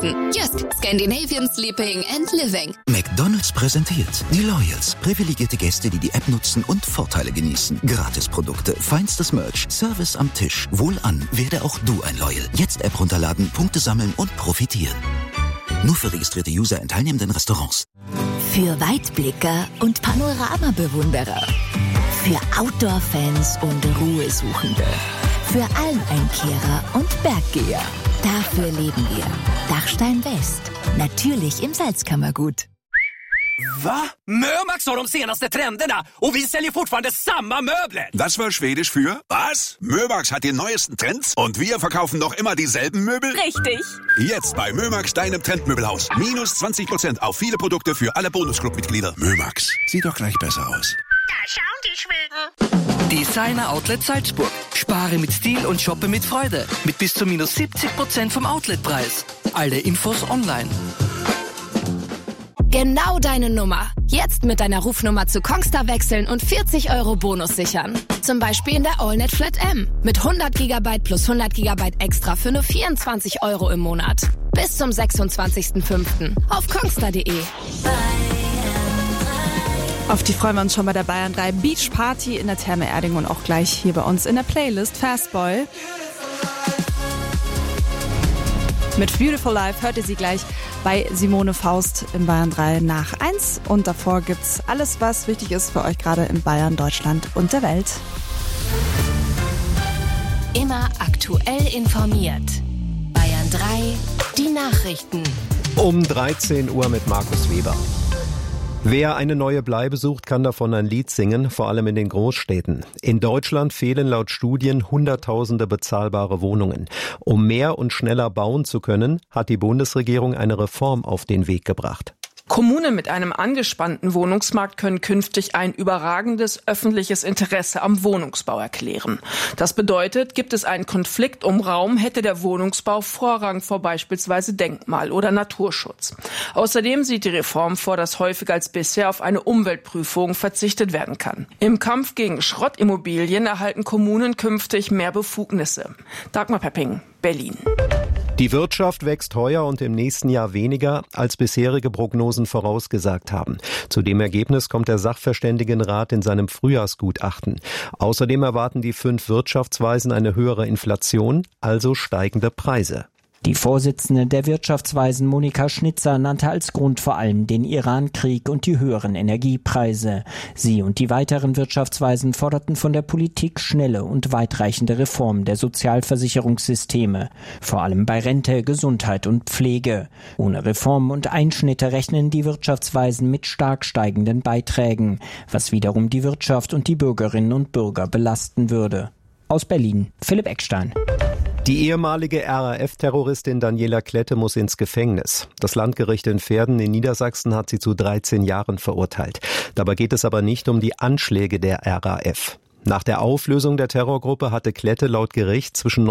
Weihnachten. Jysk, Scandinavian Sleeping and Living. McDonald's präsentiert die Loyals. Privilegierte Gäste, die die App nutzen und Vorteile genießen. Gratisprodukte, feinstes Merch, Service am Tisch. Wohlan, werde auch du ein Loyal. Jetzt App runterladen, Punkte sammeln und profitieren. Nur für registrierte User in teilnehmenden Restaurants. Für Weitblicker und Panoramabewunderer. Für Outdoor-Fans und Ruhesuchende. Für Almeinkehrer und Berggeher. Dafür leben wir. Dachstein West. Natürlich im Salzkammergut. Va? Mömax har de senaste trenderna och vi säljer fortfarande samma möbler. Das war Schwedisch für was? Mömax hat die neuesten Trends und wir verkaufen noch immer dieselben Möbel? Richtig. Jetzt bei Mömax, deinem Trendmöbelhaus. Minus 20% auf viele Produkte für alle Bonusclub-Mitglieder. Mömax, sieht doch gleich besser aus. Da schauen die Schweden. Designer Outlet Salzburg. Spare mit Stil und shoppe mit Freude. Mit bis zu minus 70% vom Outletpreis. Alle Infos online. Genau deine Nummer. Jetzt mit deiner Rufnummer zu Kongstar wechseln und 40 € Bonus sichern. Zum Beispiel in der AllNet Flat M. Mit 100 GB plus 100 GB extra für nur 24 € im Monat. Bis zum 26.05. auf kongstar.de. Auf die freuen wir uns schon bei der Bayern 3 Beach Party in der Therme Erding und auch gleich hier bei uns in der Playlist Fastboy. Mit Beautiful Life hört ihr sie gleich bei Simone Faust im Bayern 3 nach 1. Und davor gibt's alles, was wichtig ist für euch gerade in Bayern, Deutschland und der Welt. Immer aktuell informiert. Bayern 3, die Nachrichten. Um 13 Uhr mit Markus Weber. Wer eine neue Bleibe sucht, kann davon ein Lied singen, vor allem in den Großstädten. In Deutschland fehlen laut Studien Hunderttausende bezahlbare Wohnungen. Um mehr und schneller bauen zu können, hat die Bundesregierung eine Reform auf den Weg gebracht. Kommunen mit einem angespannten Wohnungsmarkt können künftig ein überragendes öffentliches Interesse am Wohnungsbau erklären. Das bedeutet, gibt es einen Konflikt um Raum, hätte der Wohnungsbau Vorrang vor beispielsweise Denkmal- oder Naturschutz. Außerdem sieht die Reform vor, dass häufiger als bisher auf eine Umweltprüfung verzichtet werden kann. Im Kampf gegen Schrottimmobilien erhalten Kommunen künftig mehr Befugnisse. Dagmar Pepping, Berlin. Die Wirtschaft wächst heuer und im nächsten Jahr weniger, als bisherige Prognosen vorausgesagt haben. Zu dem Ergebnis kommt der Sachverständigenrat in seinem Frühjahrsgutachten. Außerdem erwarten die 5 Wirtschaftsweisen eine höhere Inflation, also steigende Preise. Die Vorsitzende der Wirtschaftsweisen Monika Schnitzer nannte als Grund vor allem den Iran-Krieg und die höheren Energiepreise. Sie und die weiteren Wirtschaftsweisen forderten von der Politik schnelle und weitreichende Reformen der Sozialversicherungssysteme, vor allem bei Rente, Gesundheit und Pflege. Ohne Reformen und Einschnitte rechnen die Wirtschaftsweisen mit stark steigenden Beiträgen, was wiederum die Wirtschaft und die Bürgerinnen und Bürger belasten würde. Aus Berlin, Philipp Eckstein. Die ehemalige RAF-Terroristin Daniela Klette muss ins Gefängnis. Das Landgericht in Verden in Niedersachsen hat sie zu 13 Jahren verurteilt. Dabei geht es aber nicht um die Anschläge der RAF. Nach der Auflösung der Terrorgruppe hatte Klette laut Gericht zwischen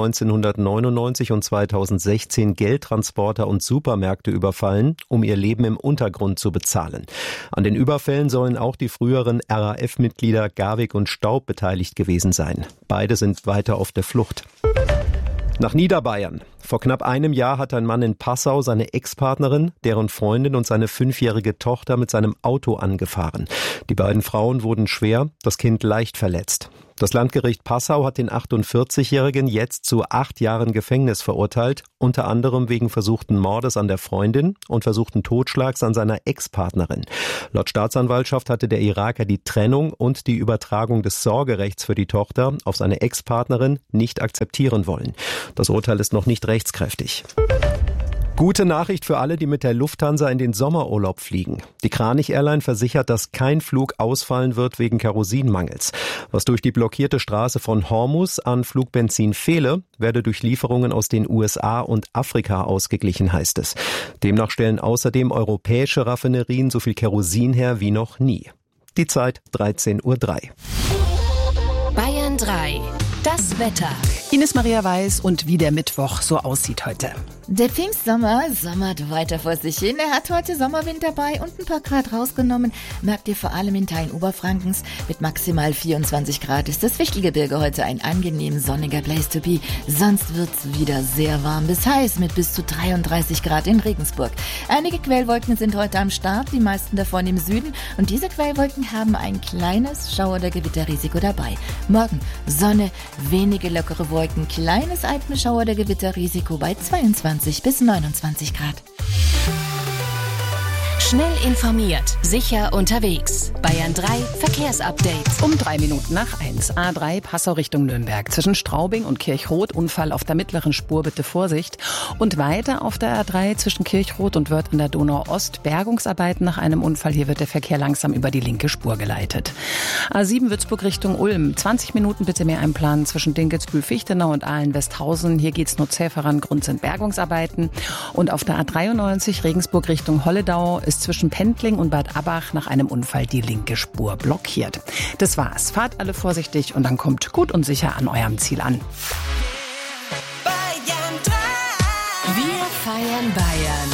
1999 und 2016 Geldtransporter und Supermärkte überfallen, um ihr Leben im Untergrund zu bezahlen. An den Überfällen sollen auch die früheren RAF-Mitglieder Garwig und Staub beteiligt gewesen sein. Beide sind weiter auf der Flucht. Nach Niederbayern. Vor knapp einem Jahr hat ein Mann in Passau seine Ex-Partnerin, deren Freundin und seine 5-jährige Tochter mit seinem Auto angefahren. Die beiden Frauen wurden schwer, das Kind leicht verletzt. Das Landgericht Passau hat den 48-Jährigen jetzt zu 8 Jahren Gefängnis verurteilt, unter anderem wegen versuchten Mordes an der Freundin und versuchten Totschlags an seiner Ex-Partnerin. Laut Staatsanwaltschaft hatte der Iraker die Trennung und die Übertragung des Sorgerechts für die Tochter auf seine Ex-Partnerin nicht akzeptieren wollen. Das Urteil ist noch nicht rechtskräftig. Gute Nachricht für alle, die mit der Lufthansa in den Sommerurlaub fliegen. Die Kranich Airline versichert, dass kein Flug ausfallen wird wegen Kerosinmangels. Was durch die blockierte Straße von Hormuz an Flugbenzin fehle, werde durch Lieferungen aus den USA und Afrika ausgeglichen, heißt es. Demnach stellen außerdem europäische Raffinerien so viel Kerosin her wie noch nie. Die Zeit 13:03 Uhr. Bayern 3, das Wetter. Ines Maria Weiß und wie der Mittwoch so aussieht heute. Der Pfingstsommer sommert weiter vor sich hin. Er hat heute Sommerwind dabei und ein paar Grad rausgenommen. Merkt ihr vor allem in Teilen Oberfrankens. Mit maximal 24 Grad ist das Fichtelgebirge heute ein angenehm sonniger Place to be. Sonst wird's wieder sehr warm bis heiß mit bis zu 33 Grad in Regensburg. Einige Quellwolken sind heute am Start, die meisten davon im Süden. Und diese Quellwolken haben ein kleines Schauer- oder Gewitterrisiko dabei. Morgen Sonne, wenige lockere Wolken, kleines Alpenschauer- oder Gewitterrisiko bei 22 bis 29 Grad. Schnell informiert, sicher unterwegs. Bayern 3 Verkehrsupdate. Um 3 Minuten nach 1. A3 Passau Richtung Nürnberg. Zwischen Straubing und Kirchroth. Unfall auf der mittleren Spur, bitte Vorsicht. Und weiter auf der A3 zwischen Kirchroth und Wörth an der Donau-Ost. Bergungsarbeiten nach einem Unfall. Hier wird der Verkehr langsam über die linke Spur geleitet. A7 Würzburg Richtung Ulm. 20 Minuten bitte mehr einplanen zwischen Dinkelsbühl-Fichtenau und Ahlen-Westhausen. Hier geht's nur zäh voran. Grund sind Bergungsarbeiten. Und auf der A93 Regensburg Richtung Holledau ist zwischen Pendling und Bad Abbach nach einem Unfall die linke Spur blockiert. Das war's. Fahrt alle vorsichtig und dann kommt gut und sicher an eurem Ziel an. Wir feiern Bayern.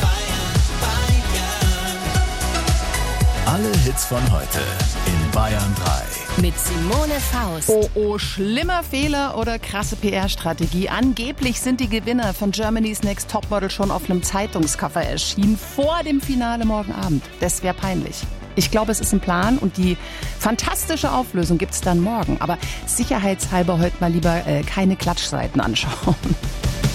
Alle Hits von heute in Bayern 3. Mit Simone Faust. Oh, schlimmer Fehler oder krasse PR-Strategie. Angeblich sind die Gewinner von Germany's Next Topmodel schon auf einem Zeitungscover erschienen, vor dem Finale morgen Abend. Das wäre peinlich. Ich glaube, es ist ein Plan und die fantastische Auflösung gibt's dann morgen. Aber sicherheitshalber heute mal lieber keine Klatschseiten anschauen.